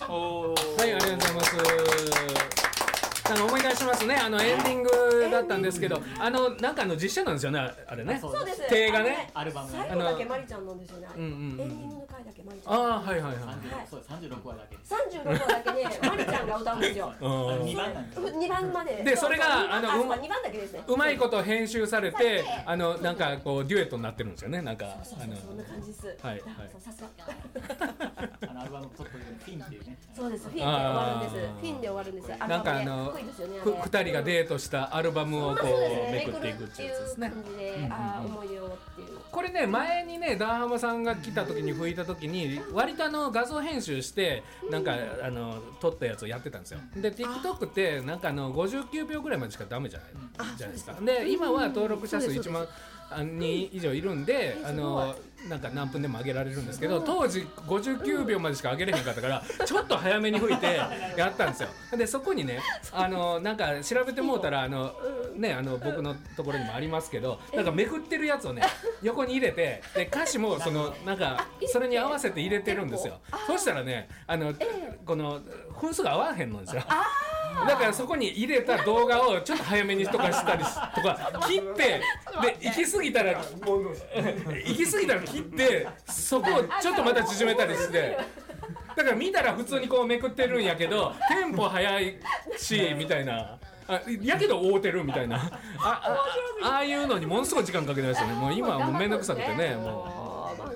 おー、 はい、ありがとうございます。思い出しますね、エンディングだったんですけど、なんか実写なんですよね、あれね。 そうです。 手がね、 アルバム最後だけマリちゃんなんですよね。エンディングの回だけマリちゃん。 ああ、はいはいはい。 そう36話だけ。 36話だけね、マリちゃんが歌うんですよ。 2番なんです。 2番まで。 で、それが 2番だけですね。 うまいこと編集されて、なんかこうデュエットになってるんですよね、なんか。 そんな感じです。 はいはい。 さすが。 アルバム撮ってるフィンっていうね。 そうです。フィンで終わるんです。フィンで終わるんです。 なんか2人がデートしたアルバムをこうめくっていくっていうやつですね。 思い出をっていう。 これね、前にね、ダーハマさんが来た時に吹いた時に割と画像編集してなんか撮ったやつをやってたんですよ。で TikTok ってなんか59秒ぐらいまでしかダメじゃないですか。で今は登録者数1万人以上いるんで、なんか何分でも上げられるんですけど、当時59秒までしか上げれへんかったからちょっと早めに吹いてやったんですよ。でそこにね、なんか調べてもうたら僕のところにもありますけど、なんかめくってるやつをね横に入れて、で歌詞もなんかそれに合わせて入れてるんですよ。そしたらね、この分数が合わへんのですよ。だからそこに入れた動画をちょっと早めにとかしたりとか切って、で行き過ぎたら切ってそこをちょっとまた縮めたりして、だから見たら普通にこうめくってるんやけどテンポ速いしみたいな、やけど合うてるみたいな、ああいうのにものすごい時間かけてましたね。もう今はもうめんどくさくてね、もう。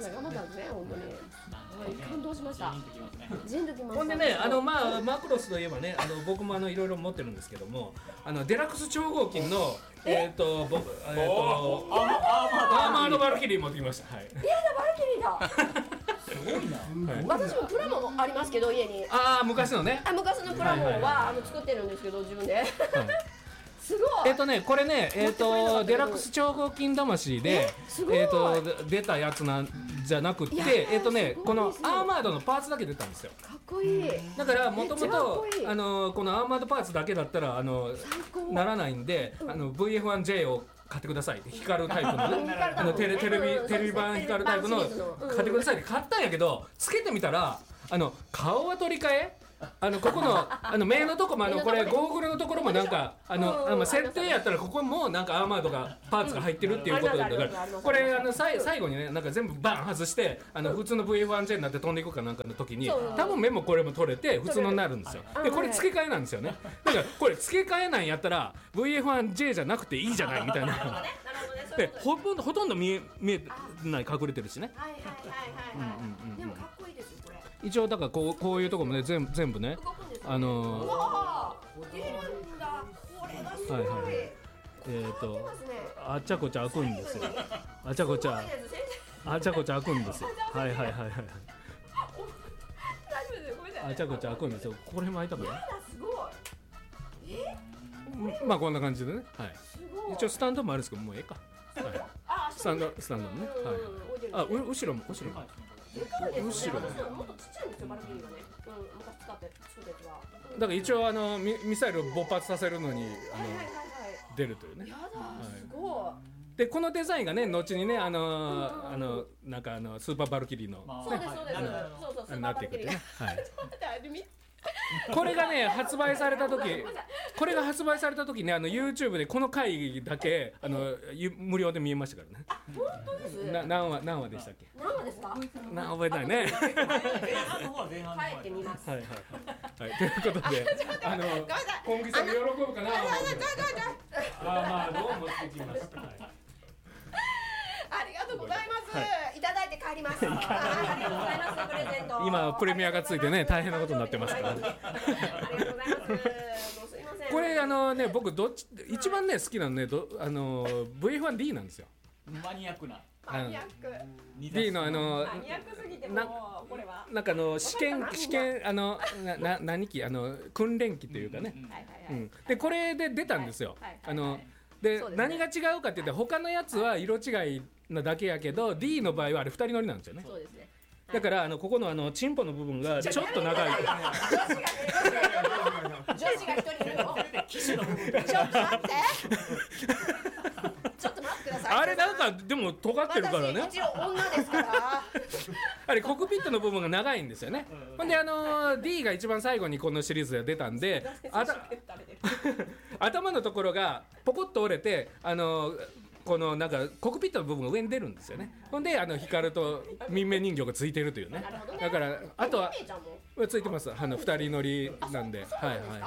感動しました。 ほんでね、マクロスといえばね、僕もいろいろ持ってるんですけども、デラックス超合金のアーマードバルキリー持ってきました。はい。 バルキリーだ。すごいな。私もプラモありますけど家に。 昔のね。 昔のプラモは作ってるんですけど自分で。すごい。 これね、デラックス超合金魂で出たやつなんじゃなくて、このアーマードのパーツだけ出たんですよ。 かっこいい。 だからもともとこのアーマードパーツだけだったらならないんで、VF1J を買ってくださいって、光るタイプのテレビ版光るタイプの買ってくださいって買ったんやけど、つけてみたら顔は取り替え、ここの目のとこもこれゴーグルのところもなんか設定やったらここもなんかアーマードがパーツが入ってるっていうことだから、これ最後にね、なんか全部バン外して普通の VF1J になって飛んでいくかなんかの時に多分目もこれも取れて普通のになるんですよ。でこれ付け替えなんですよね。だからこれ付け替えなんやったら VF1J じゃなくていいじゃないみたいな。でほとんど見えない、隠れてるしね。 でもかっこいいですよこれ。 一応だからこういうとこもね全部ね、 出るんだ。これがすごい。 あっちゃこちゃ開くんですよ。あっちゃこちゃ開くんですよ。はい。あっちゃこちゃ開くんですよ。これも開いたかな。 すごい。 まあこんな感じでね。はい。一応スタンドもあるんですけど、もうええか。スタンドもね。はい。後ろも。 後ろもっとちっちゃいんですよバルキリーがね。昔作ったやつは。 だから一応ミサイルを勃発させるのに出るというね。 やだ、すごい。 でこのデザインがね後にねなんかスーパーバルキリーのそうですなっていくってね。はい。これがね発売された時ね、YouTube でこの回だけ無料で見えましたからね。 本当です。 何話でしたっけ？ 何話ですか？ 覚えてないね。 帰ってみます。 はい。ということでコンギさん喜ぶかな。まあどうもってきました。 ありがとうございます。いただいて帰ります。ありがとうございます。プレゼント。 今プレミアがついてね大変なことになってますから。 ありがとうございます。すいません。 これ僕一番ね好きなのねVF1D なんですよ。 マニアックな。 D のマニアックすぎてもこれはなんか試験何機訓練機というかね。でこれで出たんですよ。で何が違うかって言って他のやつは色違いなだけやけど D の場合はあれ2人乗りなんですよね。 そうですね。 だからここのチンポの部分がちょっと長い。 女子が一人いるの。ちょっと待って。 ちょっと待ってください。 あれなんかでも尖ってるからね。 私一応女ですからあれコックピットの部分が長いんですよね。ほんでD が一番最後にこのシリーズで出たんで、頭のところがポコッと折れてこのなんかコックピットの部分が上に出るんですよね。ほんで光と民命人形がついてるというね。だからあとはついてます。2人乗りなんで、はいはいはいはいはい。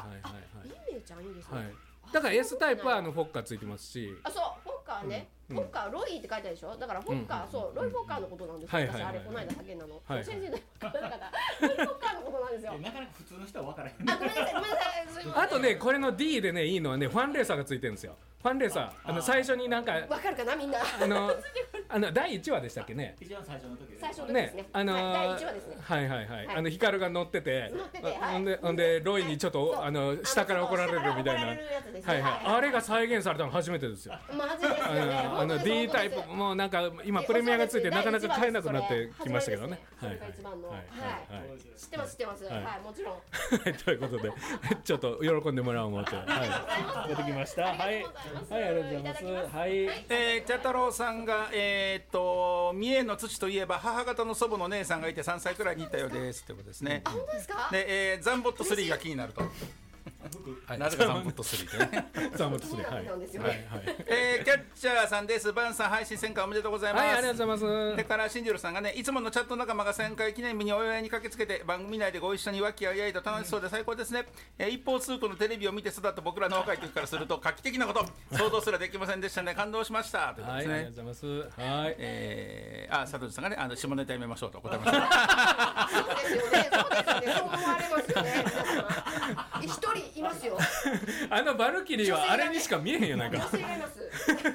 民名ちゃんいいですね。 だから S タイプはフォッカーついてますし、 あ、そうフォッカーね、フォッカーロイって書いてあるでしょ。だからフォッカー、そうロイフォッカーのことなんですよ。私あれこの間叫んだの。先生の方ロイフォッカーのことなんですよ。 なかなか普通の人は分からへん。 あ、ごめんなさいごめんなさい。 あとねこれの D でねいいのはねファンレーサーがついてるんですよ。ファンレーサー最初になんかわかるかなみんな。 第1話でしたっけね。 一番最初の時です。 最初の時ですね。第1話ですね。 はいはいはい。光が乗ってて、ほんでロイにちょっと下から怒られるみたいな。はいはい。あれが再現されたの初めてですよ。 マジですよね。 D タイプもなんか今プレミアがついてなかなか買えなくなってきましたけどね。 それが一番の。はい。知ってます知ってます。はいもちろん。 ということでちょっと喜んでもらおう思って。はい。出てきました。はい。はいありがとうございます。はい。 茶太郎さんが三重の土といえば母方の祖母の姉さんがいて3歳くらいに行ったようですということですね。 あ、本当ですか。 で、ザンボット3が気になると。なぜかザンボット3ってね。 ザンボット3はい。 キキャッチャーさんです。バンさん配信1000回おめでとうございます。 はいありがとうございます。 それから新次郎さんがね、いつものチャット仲間が1000回記念日にお祝いに駆けつけて番組内でご一緒に和気あいあいと楽しそうで最高ですね。一方通行のテレビを見て育った僕らの若い時からすると画期的なこと想像すらできませんでしたね。感動しましたということですね。 はいありがとうございます。はい。 佐藤さんがね下ネタやめましょうと答えました。 そうですよね。そうですよね。そう思われますよね。一人いますよ。 バルキリーはあれにしか見えへんやないか。 女性がいます。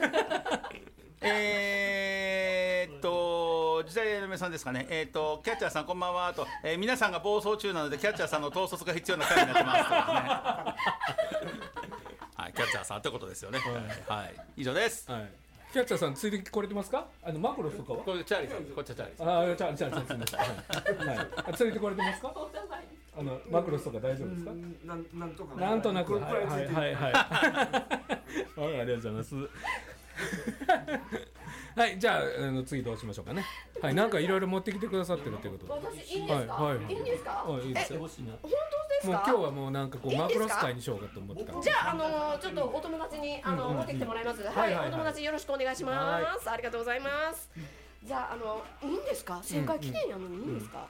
時代の嫁さんですかね。キャッチャーさんこんばんはと、皆さんが暴走中なのでキャッチャーさんの統率が必要な回になってますとね。はい、キャッチャーさんってことですよね。はい、以上です。 はい。キャッチャーさんついてこれてますか？マクロスとかは？ これチャーリーさん、こっちはチャーリーさん。 ああ、チャーリーさんすみません。はい。ついてこれてますか？マクロスとか大丈夫ですか？ なんとか。 なんとなく。はいはいはい。ありがとうございます。はい、じゃあ次どうしましょうかね。はい、なんかいろいろ持ってきてくださってるということで。 私いいんですか？いいんですか？ いいですよ。 本当ですか？ もう今日はもうなんかこうマクロス会にしようかと思ってた。 じゃあちょっとお友達に持ってきてもらいます。はい、お友達よろしくお願いします。ありがとうございます。じゃあいいんですか？1000回記念やのにいいんですか？だ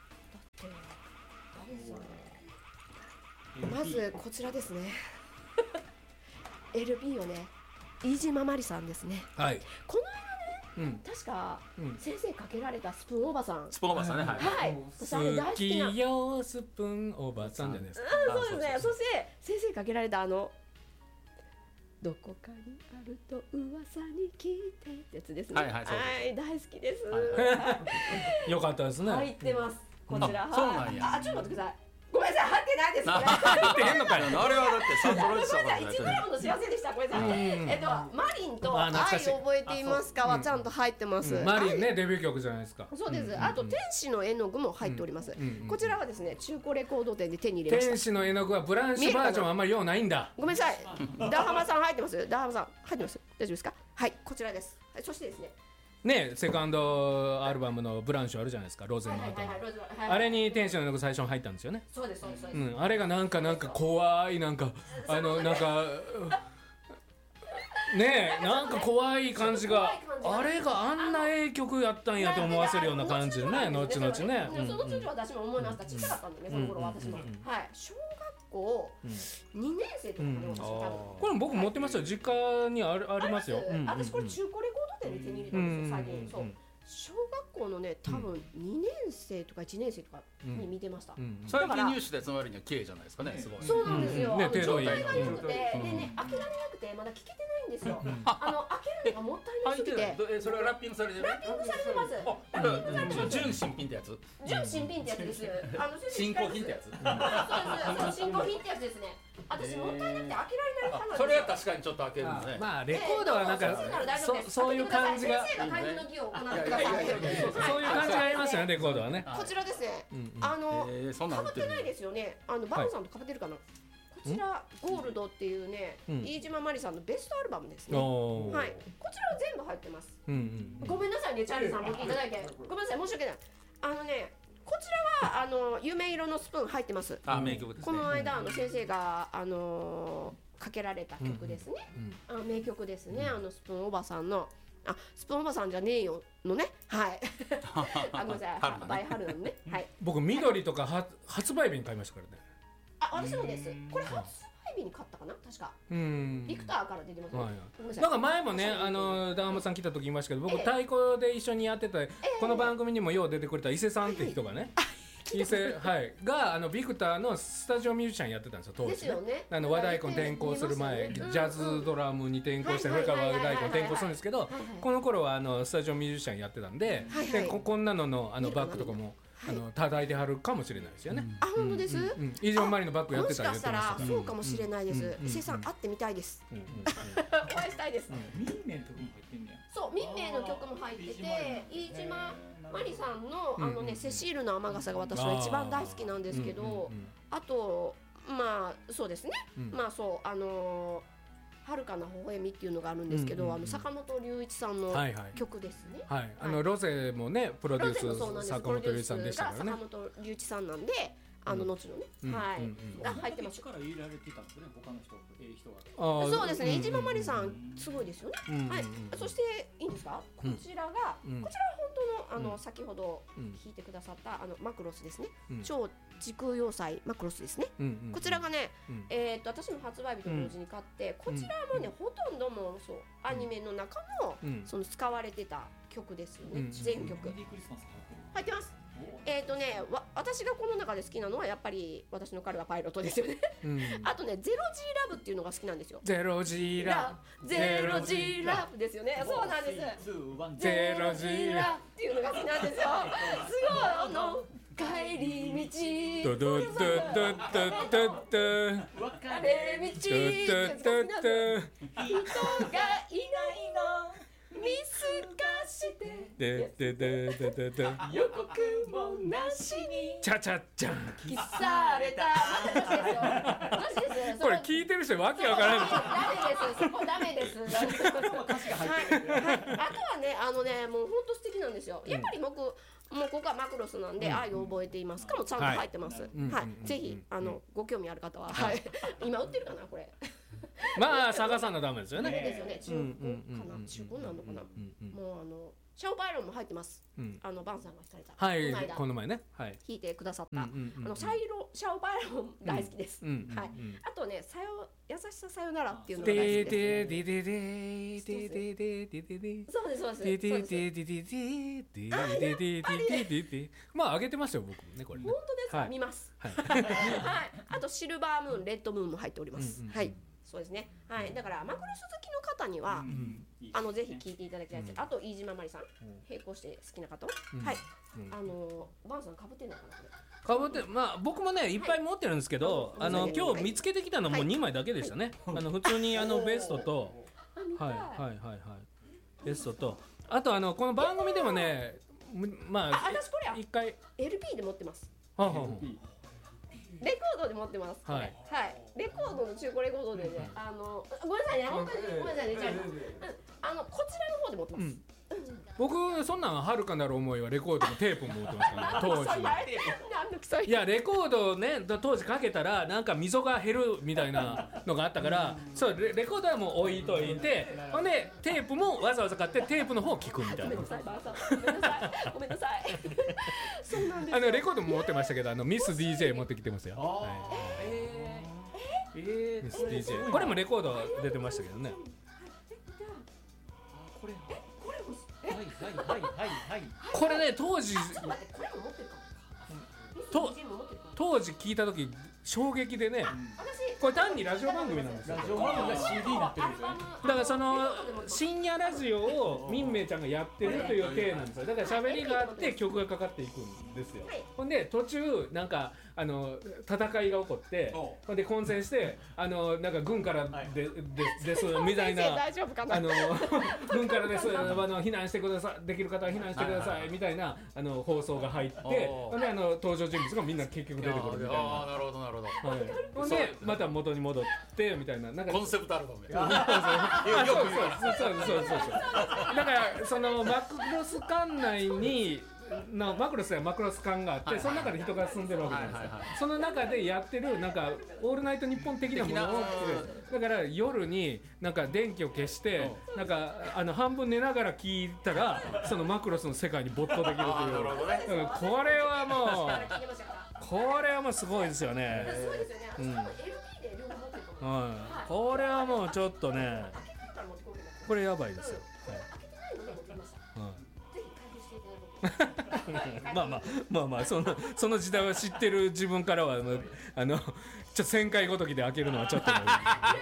ってまずこちらですね。LP をね。飯島まりさんですね。 はい。 この間ね、確か先生かけられたスプーンおばさん。 スプーンおばさんね。はい。 私あれ大好きな。 好きよスプーンおばさんじゃないですか。 そうですね。そして先生かけられたどこかにあると噂に聞いてってやつですね。はい、大好きです。 よかったですね。 入ってます。こちら。 そうなんや。 ちょっと待ってください。ごめんなさい、入ってないです。 入ってへんのかよ。 あれはだってサントロイスさんが 1グラムの幸せでした。ごめんなさい。マリンと愛を覚えていますかはちゃんと入ってます。 マリンねデビュー曲じゃないですか。 そうです。あと天使の絵の具も入っております。こちらはですね中古レコード店で手に入れました。 天使の絵の具はブランシュバージョンあんまり用ないんだ。 ごめんなさい。ダーハマさん入ってます。ダーハマさん入ってます。大丈夫ですか？はい、こちらです。そしてですね。 ね、セカンドアルバムのブランシュあるじゃないですか、ローゼンの後にあれに天使の絵の具最初に入ったんですよね。 そうですそうです。 あれがなんか怖いなんかねえなんか怖い感じがあれがあんな曲やったんやと思わせるような感じでね後々ね。 その時私も思いました。ちっちゃかったんでねその頃私も。はい小学校2年生とかね私多分。 これ僕持ってますよ実家にありますよ。 私これ中古レコード店で手に入れたんですよ最近。そう小学校のね多分2年生とか1年生とかに見てました。 最近入手でつまりには綺麗じゃないですかね。すごい。 そうなんですよ。状態が良くてでね開けられなくてまだ聞けてないんですよ。開けるのがもったいなすぎて。 それはラッピングされてる。 ラッピングされてます。 純新品ってやつ。 純新品ってやつです。 新古品ってやつ。 そう新古品ってやつですね。私もったいなくて開けられないから。 それは確かにちょっと開けるのね。 まあレコードはなんかそういう感じが。 先生が開封の儀を行ってください。 そういう感じがありますよねレコードはね。 こちらですね。被ってないですよね。バンさんと被ってるかな。こちらゴールドっていうね、飯島まりさんのベストアルバムですね。はい、こちらは全部入ってます。ごめんなさいね、チャーリーさん持っていただいてごめんなさい、申し訳ない。こちらは夢色のスプーン入ってます。 名曲ですね。 この間先生がかけられた曲ですね。名曲ですね。スプーンおばさんのスプーンおばさんじゃねえよのね。はい。ごめんなさい。バイハルのね。はい。 僕緑とか発売日に買いましたからね。 私もです。これ発売日に買ったかな、確か。ビクターから出てますね。 なんか前もね、ダーマさん来た時言いましたけど、僕太鼓で一緒にやってた、この番組にもよう出てくれた伊勢さんって人がね。伊勢がビクターのスタジオミュージシャンやってたんですよ、当時。ですよね。和太鼓に転向する前、ジャズドラムに転向して、それから和太鼓に転向するんですけど、この頃はスタジオミュージシャンやってたんで、こんなののバッグとかも叩いてはるかもしれないですよね。 本当です。 飯島まりのバッグやってたら言ってましたから。そうかもしれないです。伊勢さん会ってみたいです。お会いしたいです。 民名の曲も入ってんねや。 そう、民名の曲も入ってて、飯島まりさんのセシールの雨傘が私は一番大好きなんですけど、あとそうですね。遥かな微笑みっていうのがあるんですけど、坂本龍一さんの曲ですね。 はい、ロゼもねプロデュース坂本龍一さんでしたからね。 坂本龍一さんなんで、後のね、が入ってます。 力入れられてたんですね、他の人が。 そうですね。飯島まりさんすごいですよね。はい。そしていいんですか？こちらは本当の先ほど弾いてくださったマクロスですね。超時空要塞マクロスですね。こちらがね、私も発売日と同時に買って、こちらもねほとんどもそうアニメの中のその使われてた曲ですよね。全曲入ってます。私がこの中で好きなのはやっぱり私の彼はパイロットですよね。あとね、ゼロ G ラブっていうのが好きなんですよ。 ゼロ G ラブ、 ゼロ G ラブですよね。そうなんです。 ゼロ G ラブっていうのが好きなんですよ。すごい帰り道、 ドドドドドドド、 別れ道、人がいないの。見透かして予告もなしにチャチャチャン消された。 これ聞いてる人わけわからない。 そこダメです。あとはね、もう本当素敵なんですよ。やっぱりもうここはマクロスなんで、愛を覚えていますかもちゃんと入ってます。はい、ぜひご興味ある方は、今売ってるかなこれ。 探さなダメですよね。 ですよね。中古かな、中古なのかな。もうシャオパイロンも入ってます。バンさんが弾かれた。 はい、この前ね。弾いてくださったシャオパイロン大好きです。はい。あとね、優しささよならっていうのが大好きです。そうですそうです。 あげてますよ僕もねこれ。 本当ですか？見ます。はい。あとシルバームーン、レッドムーンも入っております。はい。そうですね。はい。だからマクロス好きの方にはぜひ聞いていただきたいです。あと飯島まりさん、並行して好きな方、はい。バンさん被ってんのかなこれ。 被って、僕もねいっぱい持ってるんですけど、今日見つけてきたのも2枚だけでしたね。普通にベストと、ベストと、あとこの番組でもね、 私これ一回 LP で持ってます。レコードで持ってます。はい。レコードの中古レコードでね、ごめんなさいね、本当にごめんなさいね、こちらの方で持ってます。 僕そんなんはるかなる思いはレコードのテープも持ってますからね当時。いやレコードね当時かけたらなんか溝が減るみたいなのがあったから、そうレコードはもう置いといて、ほんでテープもわざわざ買ってテープの方を聞くみたいな。 ごめんなさいばあさん、ごめんなさい。そうなんですよ。 レコードも持ってましたけどミス DJ 持ってきてますよ。ミス DJ これもレコード出てましたけどね。これね当時聞いた時衝撃でね、これ単にラジオ番組なんですよ。 ラジオ番組が CD になってるんですよ。 だからその深夜ラジオを民明ちゃんがやってるという体なんですよ。だから喋りがあって曲がかかっていくんですよ、 はい、 ほんで途中なんか戦いが起こってほんで混戦してなんか軍からですみたいな大丈夫かな軍からです避難してくださいできる方は避難してくださいみたいな放送が入ってほんで登場人物がみんな結局出てくるみたいな。 なるほどなるほど、 はい、ほんでまた元に戻ってみたいななんかコンセプトアルバムそうだからそのマクロス館内にマクロスやマクロス館があってその中で人が住んでるわけじゃないですか。その中でやってるなんかオールナイトニッポン的なものをだから夜になんか電気を消してなんか半分寝ながら聞いたらそのマクロスの世界に没頭できるというこれはもうすごいですよね。 そうですよね。LP で両方持ってると思う。 これはもうちょっとねこれやばいですよ。まあその時代を知ってる自分からはちょっと1000回ごときで開けるのはちょっとキャ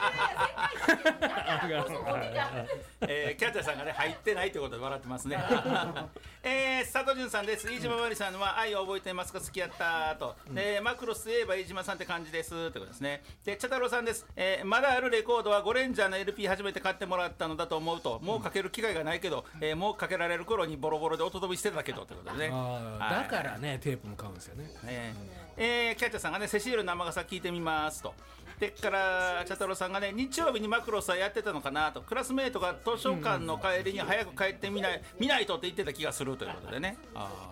ッチャーさんがね入ってないということで笑ってますね佐藤潤さんです。飯島まりさんは愛を覚えてますか好きやったと、マクロスといえば飯島さんって感じですってことですね。で茶太郎さんです。まだあるレコードはゴレンジャーの LP 初めて買ってもらったのだと思うともうかける機会がないけど、もうかけられる頃にボロボロで音飛びしてたけどってことでね。 だからねテープも買うんですよね。 キャッチャーさんがねセシールの生傘聞いてみますと。でから茶太郎さんがね日曜日にマクロスはやってたのかなとクラスメートが図書館の帰りに早く帰って見ないとって言ってた気がするということでね。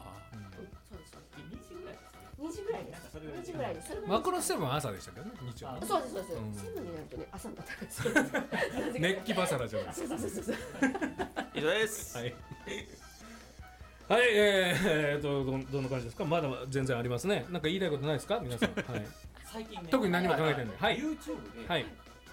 2時ぐらいです。2時ぐらいです。 マクロス7は朝でしたけどね日曜日。 そうです。7になるとね朝になったんですよ。 熱気バサラじゃないですか。 以上です。 はいどんな感じですか。まだ全然ありますね。なんか言いたいことないですか皆さん。はい。 最近ね特に何も考えてない。はい。 YouTube で、 はい、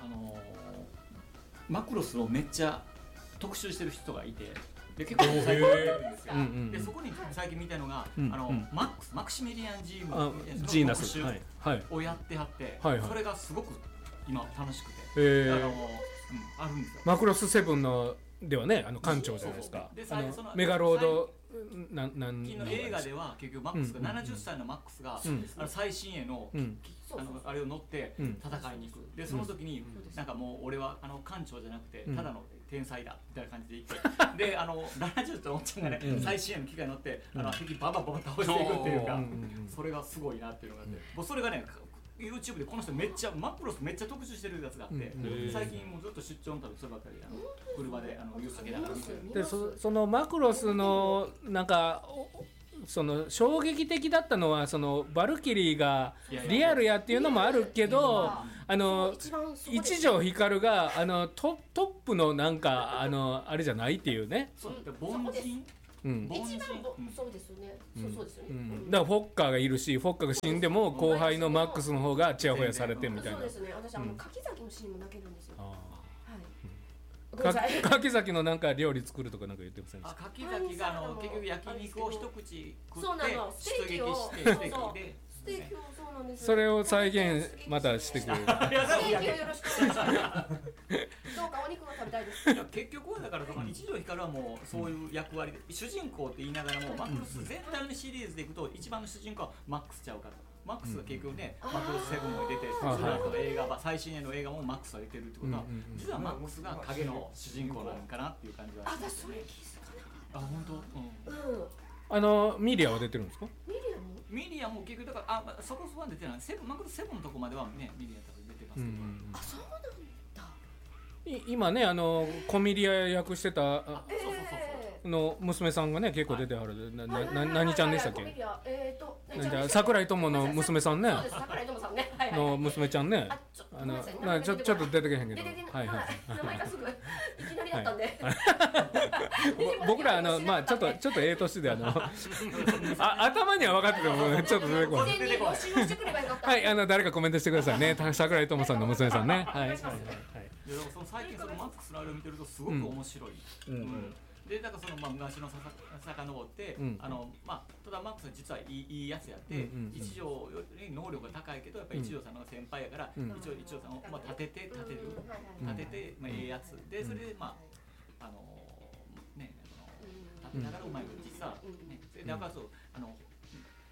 マクロスをめっちゃ特集してる人がいて、で結構最近やってるんですよ。でそこに最近見たのが、マクシミリアンジーナスの特集をやってはって、それがすごく今楽しくて、あるんですよ。 マクロス7のではね館長じゃないですか。メガロード昨日の映画では結局マックスが70歳のマックスが最新鋭のあれを乗って戦いに行く。でその時になんかもう俺は艦長じゃなくてただの天才だみたいな感じで言ってで70歳のおっちゃんがね最新鋭の機械に乗って敵ババババ倒していくっていうかそれがすごいなっていうのがあってもうそれがねYouTube でこの人めっちゃマクロスめっちゃ特集してるやつがあって最近もうずっと出張の旅そればっかり車で湯かけながら見てる。 でそのマクロスのなんかその衝撃的だったのはそのバルキリーがリアルやっていうのもあるけど一条光がトップのなんかあれじゃないっていうね。 凡人一番そうですよね。そうですよね。 だからフォッカーがいるしフォッカーが死んでも後輩のマックスの方がチヤホヤされてみたいな。 そうですね。私柿崎のシーンも泣けるんですよ。 柿崎のなんか料理作るとかなんか言ってませんでした。 柿崎が結局焼肉を一口食って出撃してステーキをそうなんです。 それを再現またしてくれる。 ステーキをよろしくお願いします。どうかお肉も食べたいです。 結局はだから一条光はもうそういう役割で主人公って言いながらもマックス全体のシリーズでいくと一番の主人公はマックスちゃうかと。マックスが結局ね、マクロス7も出て、その後映画最新鋭の映画もマックスが出てるってことは、実はマックスが影の主人公なのかなっていう感じは。 あ、それ気づかなかった。 本当。 ミリアは出てるんですか？ ミリアも結局だからそこは出てない。マクロス7のとこまではねミリア多分出てますけど。 そうなんだ。 今ねコミリア役してたの娘さんがね結構出てはる。何ちゃんでしたっけ？桜井友の娘さんね。 そうです桜井友さんね。 の娘ちゃんね。ちょっと出てけへんけど。 はいはい。名前がすぐいきなりだったんで。 僕らまあちょっと年で頭には分かっててもちょっと出てこない。はい誰かコメントしてくださいね。桜井友さんの娘さんね。はい。 最近そのマックスのあれを見てるとすごく面白い。でなんかその昔の遡ってただマックスは実はいいやつやって一条より能力が高いけどやっぱり一条さんの先輩やから一条さんを立てていいやつでそれで立てながらうまいこと実はねだからそう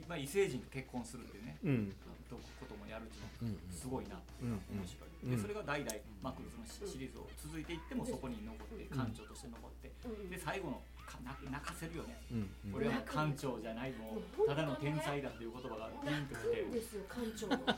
異星人と結婚するっていうね、こともやるっていうのすごいな、面白い。でそれが代々マクロスのシリーズを続いていってもそこに残って館長として残って、で最後の泣かせるよね。俺は館長じゃないもうただの天才だっていう言葉がピンときて。 泣くんですよ館長の。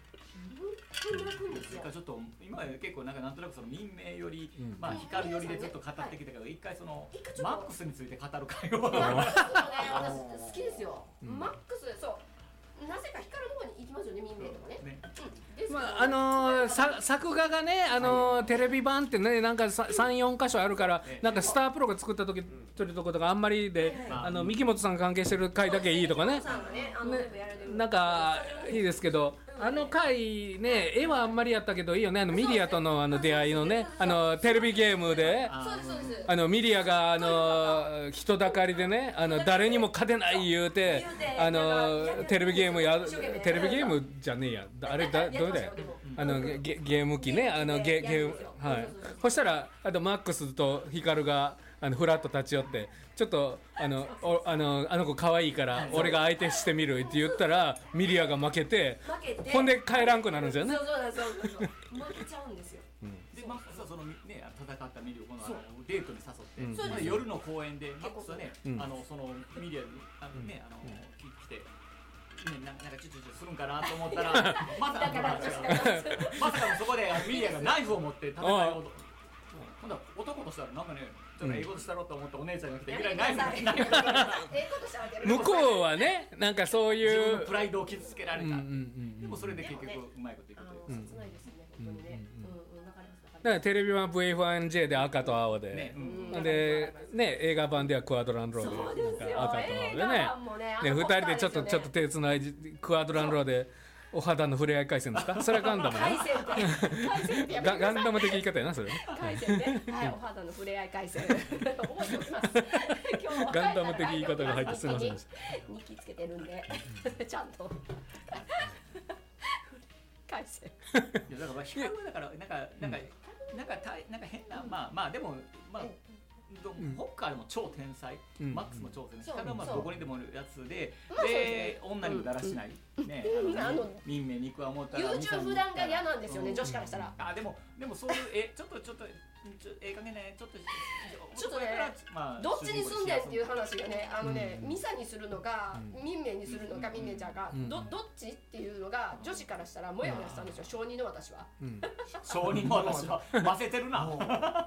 ちょっと今結構なんとなくその民名よりまあ光よりでずっと語ってきたけど、一回そのマックスについて語る会を。 マックス私好きですよ。マックスそう。なぜか光の方に行きますよね、民名とかね。 まあ作画がねテレビ版ってねなんか3、4箇所あるからなんかスタープロが作った時というところがあんまりで三木本さん関係してる回だけいいとかねなんかいいですけど。あの回ね絵はあんまりやったけどいいよねミリアとの出会いのねテレビゲームでミリアが人だかりでね誰にも勝てない言うてテレビゲームじゃねえやあれどれだよゲーム機ねゲームはいそしたらマックスとヒカルがフラッと立ち寄ってちょっとあの子可愛いから俺が相手してみるって言ったらミリアが負けてほんで帰らんくなるんですよね。 そう負けちゃうんですよ。 でマックスはそのね戦ったミリアをデートに誘って、夜の公園でマックスはねそのミリアに来て。なんかチュチュチュするんかなと思ったらまさかそこでミリアがナイフを持って戦いを今度は男としたらなんかねちょっと英語としたろうと思ってお姉ちゃんが来ていきなりナイフ向こうはねなんかそういう自分のプライドを傷つけられた。でもそれで結局うまいこといくという。 切ないですよね本当にね。 だからテレビ版 V1J で赤と青で、でね映画版ではクアドランローで赤と青でね、2人でちょっと手つないでクアドランローでお肌の触れ合い回線ですか？それはガンダムね。ガンダム的言い方やなそれ。 回線ね。はい、お肌の触れ合い回線。覚えておきます。 ガンダム的言い方が入ってすみませんでした。 日記つけてるんでちゃんと。回線。 いやだから光はだからなんか変なまあでもまあ。ホッカーでも超天才、マックスも超天才、光はまあどこにでもいるやつで、女にもだらしない、ね、民名肉は思ったら優柔不断が嫌なんですよね、女子からしたら。 でもそういうちょっと加減ねちょっとね、どっちに住んでっていう話がねミサにするのか民名にするのか民名ちゃんがどっちっていうのが女子からしたらモヤモヤしたんですよ。小児の私は小児の私は混ぜてるな。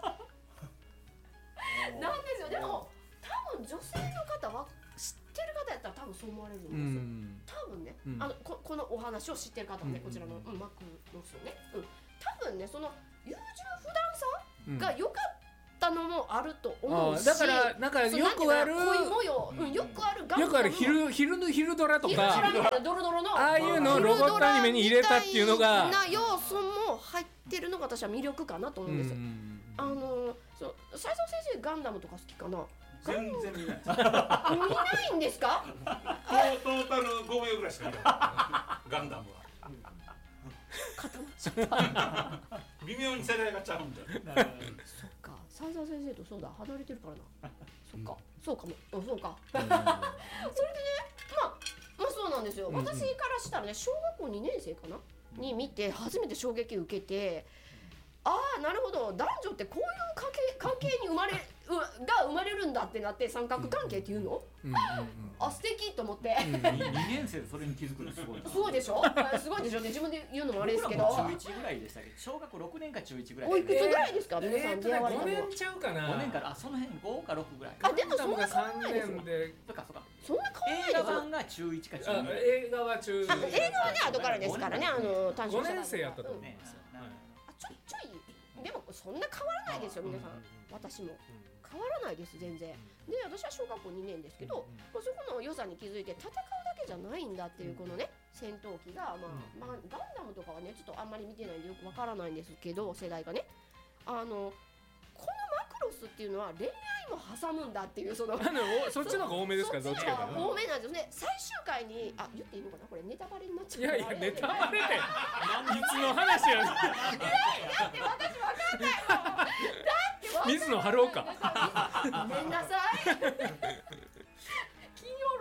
なんですよ。でも多分女性の方は知ってる方やったら多分そう思われるんですよ。多分ねこのお話を知ってる方はねこちらのマクロスをね多分ねその優柔不断さが良かったのもあると思うし、 だからなんかよくある恋模様よくあるガンダムのよくある昼ドラとかドロドロのああいうのをロボットアニメに入れたっていうのがな要素も入ってるのが私は魅力かなと思うんですよ。斉藤先生ガンダムとか好きかな？ 全然見ない。 見ないんですか？ トータル5秒ぐらいしか見ない。ガンダムは。 固まっちゃった。 微妙に世代がちゃうんだよ。 そっか、斉藤先生とそうだ離れてるからな。そっか、そうかも、そうか。それでね、まあそうなんですよ。私からしたらね、小学校2年生かなに見て初めて衝撃を受けて。なるほど、男女ってこういう関係に生まれるんだってなって三角関係っていうの？素敵と思って。 2年生でそれに気づくのすごい。 そうでしょ？すごいでしょ。自分で言うのもあれですけど。 中1ぐらいでしたっけ？小学校6年か中1ぐらい。 おいくつぐらいですか？皆さん出会われたの。 5年ちゃうかな。 5年からその辺5か6ぐらい。 でもそんな変わらないですよ。 そうか。 そんな変わらないですよ。 映画版が中1か中2。 映画は中。 映画はね後からですからね 5年生やったと思う。 ちょい。でもそんな変わらないですよ皆さん。私も変わらないです全然。で私は小学校2年ですけど、そこの良さに気づいて戦うだけじゃないんだっていうこのね戦闘機がガンダムとかはねちょっとあんまり見てないんでよくわからないんですけど世代がねこのマクロスっていうのは恋愛も挟むんだっていうそっちの方が多めですか？どっちか多めなんですね。最終回に言っていいのかなこれネタバレになっちゃう。 いやネタバレっていつの話や。 だって私わかんないもん。だって水野晴夫か。 ごめんなさい。金曜ロードショーか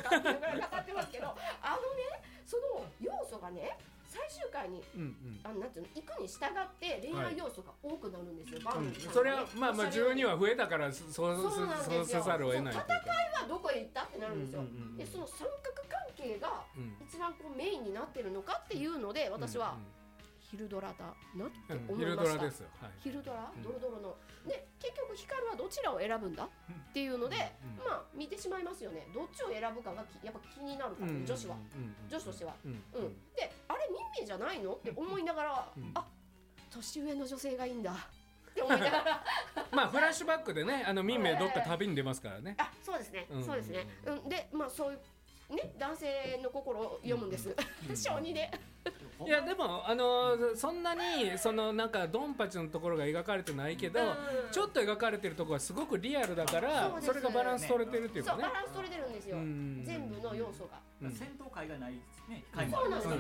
かっていうぐらい語ってますけど、その要素がね最終回に、なんていうの、行くに従って恋愛要素が多くなるんですよ、バンビさんがね。 それはまあ12話増えたからそうせざるを得ない。 戦いはどこへ行ったってなるんですよ。でその三角関係が一番こうメインになってるのかっていうので、私は昼ドラだなって思いました。 昼ドラですよ。 昼ドラ、ドロドロの。で結局光はどちらを選ぶんだっていうので、まあ見てしまいますよね。どっちを選ぶかがやっぱ気になるから、女子としては。で、あれ民名じゃないのって思いながら、あ、年上の女性がいいんだって思いながらまあフラッシュバックでね、民名どっか旅に出ますからね。 あ、そうですね、そうですね。で、まあそういうね、男性の心を読むんです。小児で。 いやでもそんなになんかドンパチのところが描かれてないけど、ちょっと描かれてるところはすごくリアルだから、それがバランス取れてるっていうかね。 そう、バランス取れてるんですよ。全部の要素が。 戦闘会がないですね。 そうなんです。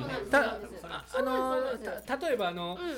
例えば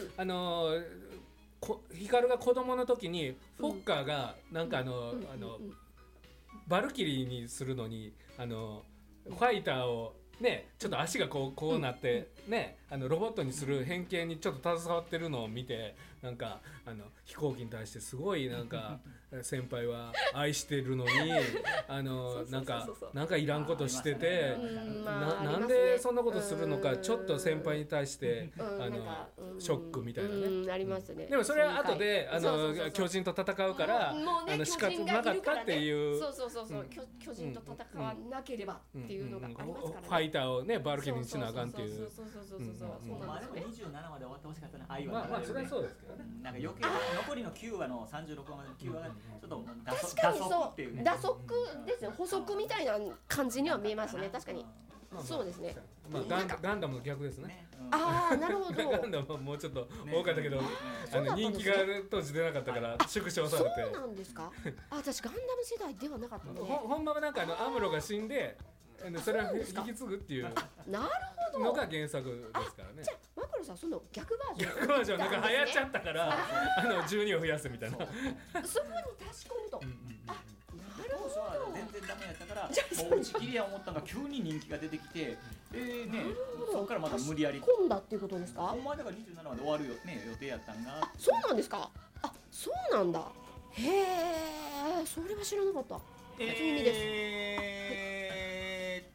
光が子供の時にフォッカーがなんかバルキリーにするのにファイターをね、ちょっと足がこうなってね、ロボットにする変形にちょっと携わってるのを見て、なんか飛行機に対してすごいなんか先輩は愛してるのになんかいらんことしてて、なんでそんなことするのか、ちょっと先輩に対してショックみたいなね。 ありますね。 でもそれは後で巨人と戦うから仕方なかったっていう。 そう巨人と戦わなければっていうのがありますからね。 ファイターをねバルキリーにしなあかんっていう。 そうまあでも27話で終わってほしかったな。愛はまあそれはそうですけどね。 なんか余計残りの9話の36話までの9話がちょっと確かにそう、打足ですよ。補足みたいな感じには見えますね。確かに。そうですね。 まあガンダムの逆ですね。 ああ、なるほど。 ガンダムはもうちょっと多かったけど、人気が当時出なかったから縮小されて。 そうなんですか。あ、私ガンダム世代ではなかったので。 本場はなんかアムロが死んで、それを引き継ぐっていうのが原作ですからね。 じゃあマクロさんその逆バージョン。 逆バージョンなんか流行っちゃったから12を増やすみたいな。 そこに足し込むと。 当初は全然ダメやったからもう打ち切りや思ったのが急に人気が出てきて、そこからまた無理やり込んだっていうことですか。 ほんまだから27話で終わるよね予定やったんが。 そうなんですか。あ、そうなんだ。へえ、それは知らなかった。初耳です。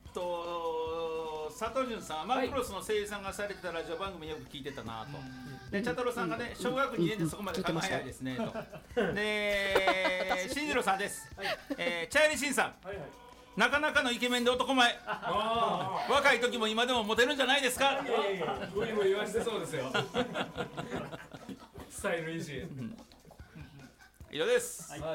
佐藤潤さん、マクロスの声優さんがされてたラジオ番組よく聞いてたなと。で、茶太郎さんがね、小学2年でそこまで考え早いですねと。で、進次郎さんです。茶入慎さん、なかなかのイケメンで男前。若い時も今でもモテるんじゃないですか。 グイグイ言わしてそうですよ。スタイルいいし。 以上です。 はい。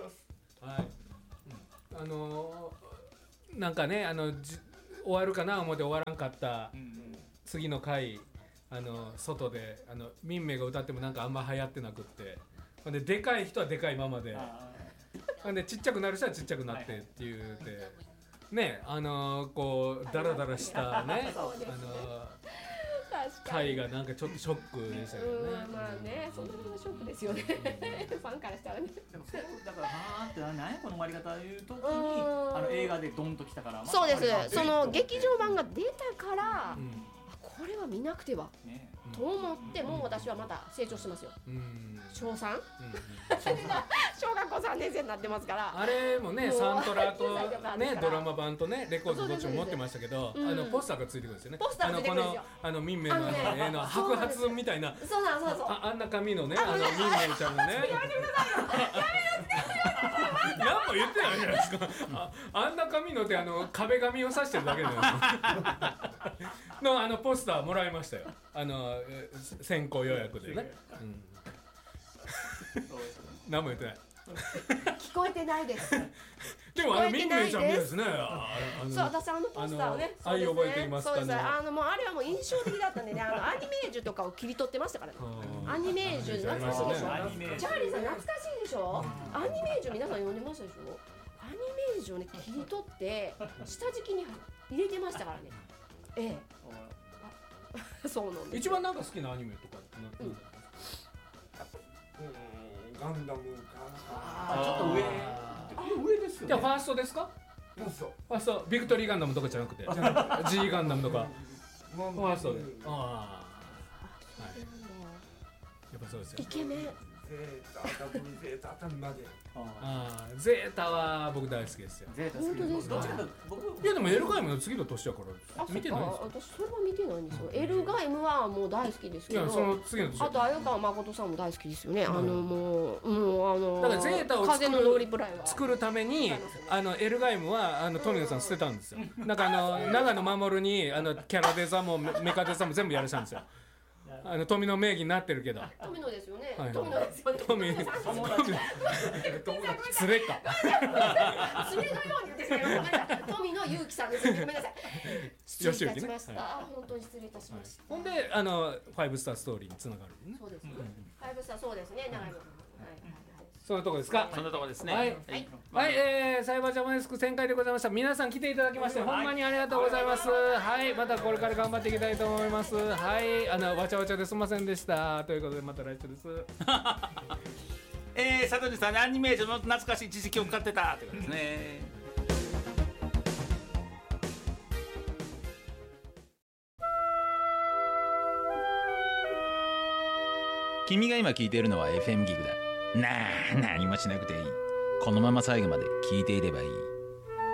なんかね終わるかな思って終わらんかった次の回外で民名が歌ってもなんかあんま流行ってなくって、ででかい人はでかいままで、でちっちゃくなる人はちっちゃくなってっていうてね、こうダラダラしたね回がなんかちょっとショックでしたけどね。 まあね、そんなことショックですよね。ファンからしたらね。 でもだからはーって何やこの終わり方いう時に映画でドンときたから。 そうです。その劇場版が出たから、これは見なくてはと思っても私はまた成長してますよ。小3、小学校3年生になってますから。 あれもね、サントラとねドラマ版とねレコードどっちも持ってましたけど、ポスターがついてくるんですよね。 ポスターがついてくるんですよ。 この民名の絵の白髪みたいな、 そうあんな髪のね民名ちゃんのね。何も言ってないじゃないですか。あんな髪のって壁紙を刺してるだけなんですのポスターもらいましたよ。先行予約でね。何も言ってない。 聞こえてないです。 でも民名ちゃんみたいですね。 そう、私ポスターをね、 愛覚えていますかね。 もうあれはもう印象的だったんでね、アニメージュとかを切り取ってましたからね。アニメージュ懐かしいでしょ。チャーリーさん懐かしいでしょ。アニメージュ皆さん読んでましたでしょ。アニメージュをね切り取って下敷きに入れてましたからね。そうなんです。 一番なんか好きなアニメとかガンダムか。 ちょっと上ですよ。 じゃあファーストですか？ あ、そうビクトリーガンダムとかじゃなくて G ガンダムとかあ、そうああ、はい、やっぱそうですよ。 イケメンゼータ、ダブルゼータあたりまで。 あー、ゼータは僕大好きですよ。 ゼータ好き本当ですか。 僕いやでもエルガイムの次の年だから見てないんですか。 私それは見てないんですよ。エルガイムはもう大好きですけど、 いやその次の年あと鮎川誠さんも大好きですよね。もうだからゼータを風のノリブライは作るためにエルガイムは富野さん捨てたんですよ。なんか長野守にキャラデザもメカデザも全部やらしたんですよ。富野名義になってるけど。 富野ですよね。 はい、 富野ですよね。 富野連れか。 連れのように言ってしまいました。富野祐樹さんです。ごめんなさい。失礼いたしました。本当に失礼いたしました。 ほんでファイブスターストーリーにつながるね。 そうですね。ファイブスターそうですね。長野。 そんなとこですか。 そんなとこですね。 はいはい、サイバージャパネスク1000回でございました。皆さん来ていただきましてほんまにありがとうございます。はい、またこれから頑張っていきたいと思います。はい、わちゃわちゃですみませんでしたということでまた来週です。 佐藤さんね、アニメーションの懐かしい知識を使ってたということですね。 君が今聞いているのは FM ギグだ。何もしなくていい。このまま最後まで聞いていればいい。